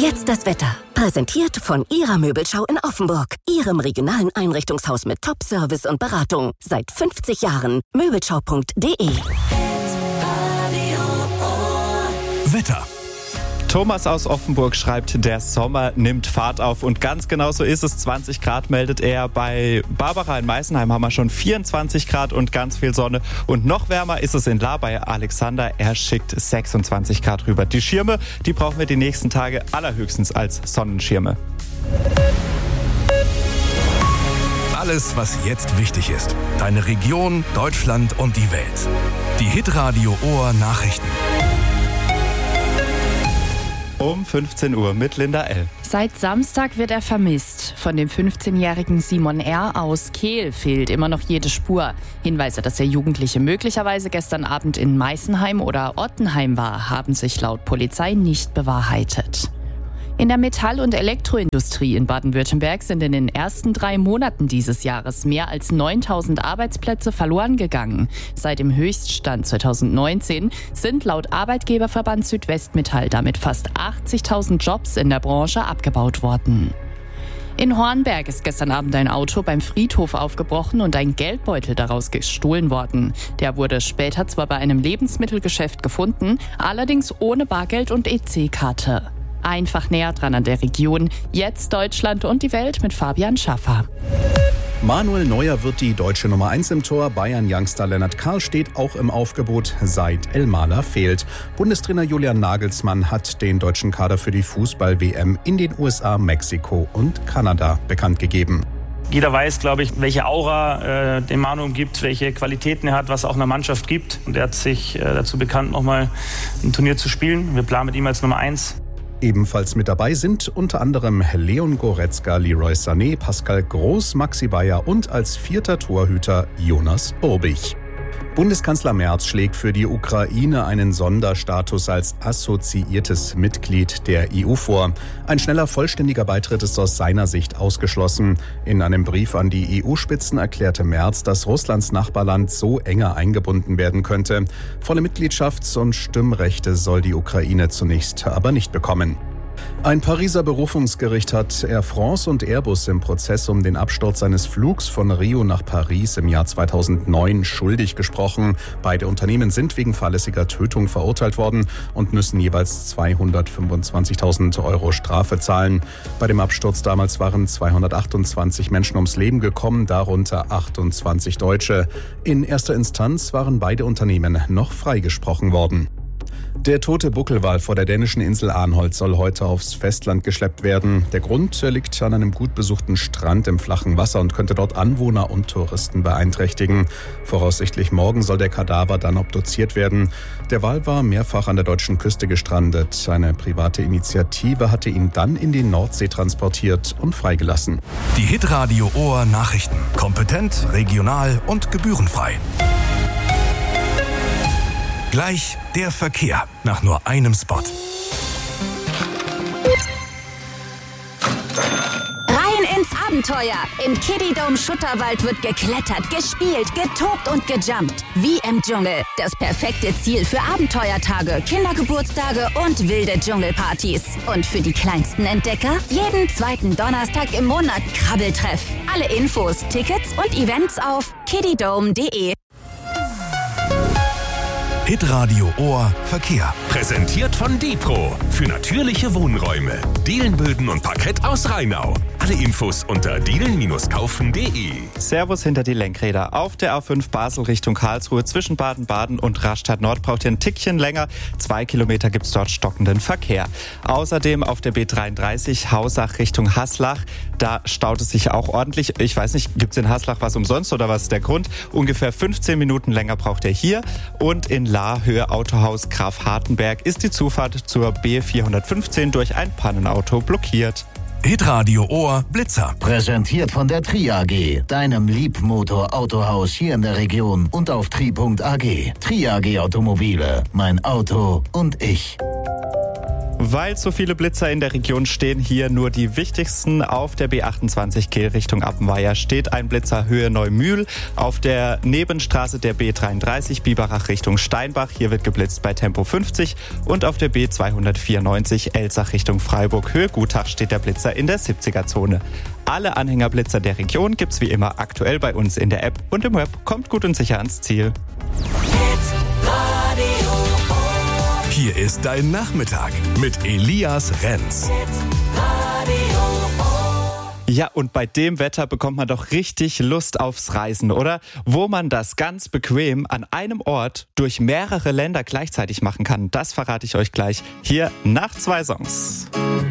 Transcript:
jetzt das Wetter. Präsentiert von Ihrer Möbelschau in Offenburg. Ihrem regionalen Einrichtungshaus mit Top-Service und Beratung. Seit 50 Jahren. Möbelschau.de. Wetter. Thomas aus Offenburg schreibt, der Sommer nimmt Fahrt auf und ganz genau so ist es. 20 Grad meldet er. Bei Barbara in Meißenheim haben wir schon 24 Grad und ganz viel Sonne. Und noch wärmer ist es in Lahr bei Alexander. Er schickt 26 Grad rüber. Die Schirme, die brauchen wir die nächsten Tage allerhöchstens als Sonnenschirme. Alles, was jetzt wichtig ist. Deine Region, Deutschland und die Welt. Die Hitradio Ohr Nachrichten. Um 15 Uhr mit Linda L. Seit Samstag wird er vermisst. Von dem 15-jährigen Simon R. aus Kehl fehlt immer noch jede Spur. Hinweise, dass der Jugendliche möglicherweise gestern Abend in Meißenheim oder Ottenheim war, haben sich laut Polizei nicht bewahrheitet. In der Metall- und Elektroindustrie in Baden-Württemberg sind in den ersten 3 Monaten dieses Jahres mehr als 9.000 Arbeitsplätze verloren gegangen. Seit dem Höchststand 2019 sind laut Arbeitgeberverband Südwestmetall damit fast 80.000 Jobs in der Branche abgebaut worden. In Hornberg ist gestern Abend ein Auto beim Friedhof aufgebrochen und ein Geldbeutel daraus gestohlen worden. Der wurde später zwar bei einem Lebensmittelgeschäft gefunden, allerdings ohne Bargeld und EC-Karte. Einfach näher dran an der Region. Jetzt Deutschland und die Welt mit Fabian Schaffer. Manuel Neuer wird die deutsche Nummer 1 im Tor. Bayern-Youngster Lennart Karl steht auch im Aufgebot, seit Elmaler fehlt. Bundestrainer Julian Nagelsmann hat den deutschen Kader für die Fußball-WM in den USA, Mexiko und Kanada bekannt gegeben. Jeder weiß, glaube ich, welche Aura dem Manu gibt, welche Qualitäten er hat, was auch einer Mannschaft gibt. Und er hat sich dazu bekannt, nochmal ein Turnier zu spielen. Wir planen mit ihm als Nummer 1. Ebenfalls mit dabei sind unter anderem Leon Goretzka, Leroy Sané, Pascal Groß, Maxi Bayer und als 4. Torhüter Jonas Urbich. Bundeskanzler Merz schlägt für die Ukraine einen Sonderstatus als assoziiertes Mitglied der EU vor. Ein schneller vollständiger Beitritt ist aus seiner Sicht ausgeschlossen. In einem Brief an die EU-Spitzen erklärte Merz, dass Russlands Nachbarland so enger eingebunden werden könnte. Volle Mitgliedschafts- und Stimmrechte soll die Ukraine zunächst aber nicht bekommen. Ein Pariser Berufungsgericht hat Air France und Airbus im Prozess um den Absturz seines Flugs von Rio nach Paris im Jahr 2009 schuldig gesprochen. Beide Unternehmen sind wegen fahrlässiger Tötung verurteilt worden und müssen jeweils 225.000 € Strafe zahlen. Bei dem Absturz damals waren 228 Menschen ums Leben gekommen, darunter 28 Deutsche. In erster Instanz waren beide Unternehmen noch freigesprochen worden. Der tote Buckelwal vor der dänischen Insel Arnholt soll heute aufs Festland geschleppt werden. Der Grund liegt an einem gut besuchten Strand im flachen Wasser und könnte dort Anwohner und Touristen beeinträchtigen. Voraussichtlich morgen soll der Kadaver dann obduziert werden. Der Wal war mehrfach an der deutschen Küste gestrandet. Eine private Initiative hatte ihn dann in die Nordsee transportiert und freigelassen. Die Hitradio Ohr Nachrichten. Kompetent, regional und gebührenfrei. Gleich der Verkehr nach nur einem Spot. Rein ins Abenteuer. Im Kiddie-Dome Schutterwald wird geklettert, gespielt, getobt und gejumpt. Wie im Dschungel. Das perfekte Ziel für Abenteuertage, Kindergeburtstage und wilde Dschungelpartys. Und für die kleinsten Entdecker? Jeden 2. Donnerstag im Monat Krabbeltreff. Alle Infos, Tickets und Events auf kiddydome.de. Hitradio Ohr Verkehr. Präsentiert von Dipro für natürliche Wohnräume. Dielenböden und Parkett aus Rheinau. Alle Infos unter dielen-kaufen.de. Servus hinter die Lenkräder. Auf der A5 Basel Richtung Karlsruhe zwischen Baden-Baden und Rastatt Nord braucht ihr ein Tickchen länger. 2 Kilometer gibt's dort stockenden Verkehr. Außerdem auf der B33 Hausach Richtung Haslach. Da staut es sich auch ordentlich. Ich weiß nicht, gibt's in Haslach was umsonst oder was ist der Grund? Ungefähr 15 Minuten länger braucht ihr hier. Und in Lahr Höhe Autohaus Graf Hartenberg ist die Zufahrt zur B415 durch ein Pannenauto blockiert. Hitradio Ohr Blitzer. Präsentiert von der Tri AG, deinem Liebmotor-Autohaus hier in der Region und auf tri.ag. Tri AG Automobile, mein Auto und ich. Weil so viele Blitzer in der Region stehen, hier nur die wichtigsten. Auf der B28 Kehl Richtung Appenweier steht ein Blitzer Höhe Neumühl. Auf der Nebenstraße der B33 Biberach Richtung Steinbach, hier wird geblitzt bei Tempo 50. Und auf der B294 Elsach Richtung Freiburg Höhe Gutach steht der Blitzer in der 70er-Zone. Alle Anhängerblitzer der Region gibt's wie immer aktuell bei uns in der App und im Web. Kommt gut und sicher ans Ziel. Hier ist dein Nachmittag mit Elias Renz. Ja, und bei dem Wetter bekommt man doch richtig Lust aufs Reisen, oder? Wo man das ganz bequem an einem Ort durch mehrere Länder gleichzeitig machen kann, das verrate ich euch gleich hier nach 2 Songs.